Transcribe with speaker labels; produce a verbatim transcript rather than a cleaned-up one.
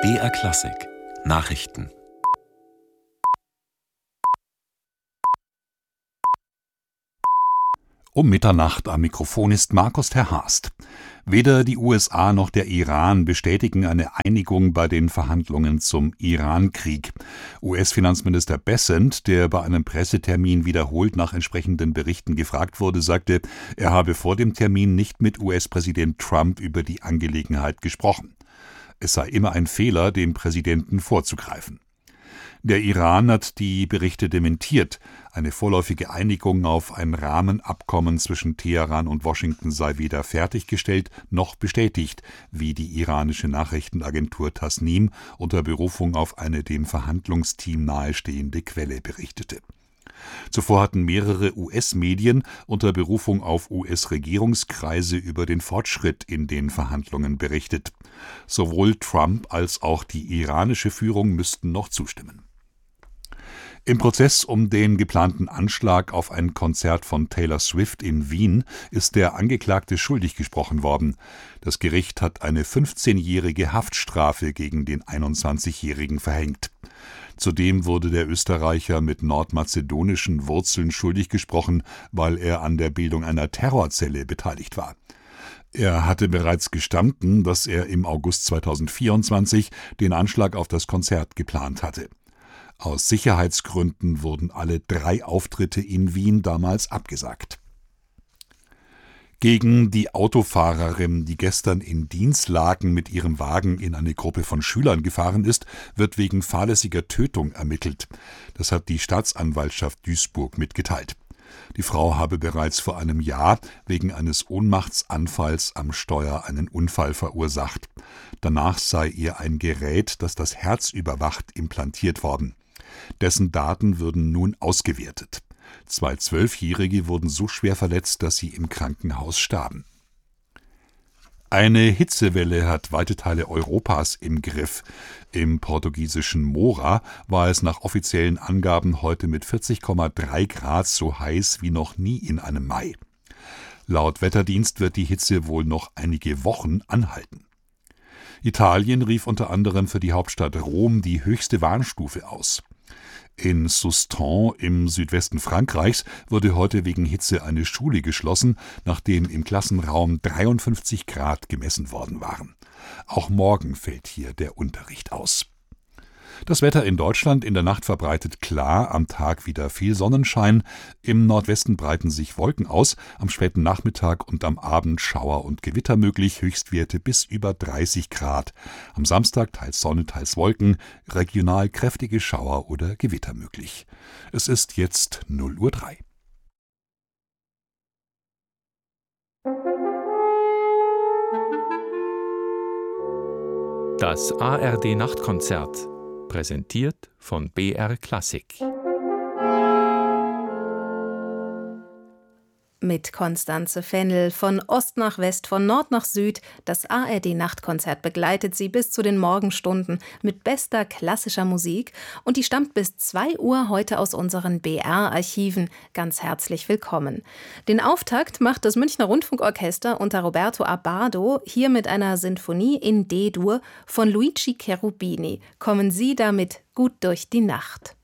Speaker 1: B R Klassik Nachrichten.
Speaker 2: Um Mitternacht am Mikrofon ist Markus ter Haast. Weder die U S A noch der Iran bestätigen eine Einigung bei den Verhandlungen zum Iran-Krieg. U S-Finanzminister Bessent, der bei einem Pressetermin wiederholt nach entsprechenden Berichten gefragt wurde, sagte, er habe vor dem Termin nicht mit U S-Präsident Trump über die Angelegenheit gesprochen. Es sei immer ein Fehler, dem Präsidenten vorzugreifen. Der Iran hat die Berichte dementiert. Eine vorläufige Einigung auf ein Rahmenabkommen zwischen Teheran und Washington sei weder fertiggestellt noch bestätigt, wie die iranische Nachrichtenagentur Tasnim unter Berufung auf eine dem Verhandlungsteam nahestehende Quelle berichtete. Zuvor hatten mehrere U S-Medien unter Berufung auf U S-Regierungskreise über den Fortschritt in den Verhandlungen berichtet. Sowohl Trump als auch die iranische Führung müssten noch zustimmen. Im Prozess um den geplanten Anschlag auf ein Konzert von Taylor Swift in Wien ist der Angeklagte schuldig gesprochen worden. Das Gericht hat eine fünfzehnjährige Haftstrafe gegen den einundzwanzigjährigen verhängt. Zudem wurde der Österreicher mit nordmazedonischen Wurzeln schuldig gesprochen, weil er an der Bildung einer Terrorzelle beteiligt war. Er hatte bereits gestanden, dass er im August zweitausendvierundzwanzig den Anschlag auf das Konzert geplant hatte. Aus Sicherheitsgründen wurden alle drei Auftritte in Wien damals abgesagt. Gegen die Autofahrerin, die gestern in Dinslaken mit ihrem Wagen in eine Gruppe von Schülern gefahren ist, wird wegen fahrlässiger Tötung ermittelt. Das hat die Staatsanwaltschaft Duisburg mitgeteilt. Die Frau habe bereits vor einem Jahr wegen eines Ohnmachtsanfalls am Steuer einen Unfall verursacht. Danach sei ihr ein Gerät, das das Herz überwacht, implantiert worden. Dessen Daten würden nun ausgewertet. Zwei Zwölfjährige wurden so schwer verletzt, dass sie im Krankenhaus starben. Eine Hitzewelle hat weite Teile Europas im Griff. Im portugiesischen Mora war es nach offiziellen Angaben heute mit vierzig Komma drei Grad so heiß wie noch nie in einem Mai. Laut Wetterdienst wird die Hitze wohl noch einige Wochen anhalten. Italien rief unter anderem für die Hauptstadt Rom die höchste Warnstufe aus. In Soustons im Südwesten Frankreichs wurde heute wegen Hitze eine Schule geschlossen, nachdem im Klassenraum dreiundfünfzig Grad gemessen worden waren. Auch morgen fällt hier der Unterricht aus. Das Wetter in Deutschland in der Nacht verbreitet klar, am Tag wieder viel Sonnenschein. Im Nordwesten breiten sich Wolken aus, am späten Nachmittag und am Abend Schauer und Gewitter möglich, Höchstwerte bis über dreißig Grad. Am Samstag teils Sonne, teils Wolken, regional kräftige Schauer oder Gewitter möglich. Es ist jetzt null Uhr drei.
Speaker 3: Das A R D-Nachtkonzert, präsentiert von B R Klassik.
Speaker 4: Mit Constanze Fennel von Ost nach West, von Nord nach Süd. Das A R D-Nachtkonzert begleitet Sie bis zu den Morgenstunden mit bester klassischer Musik. Und die stammt bis zwei Uhr heute aus unseren B R-Archiven. Ganz herzlich willkommen. Den Auftakt macht das Münchner Rundfunkorchester unter Roberto Abbado hier mit einer Sinfonie in D-Dur von Luigi Cherubini. Kommen Sie damit gut durch die Nacht.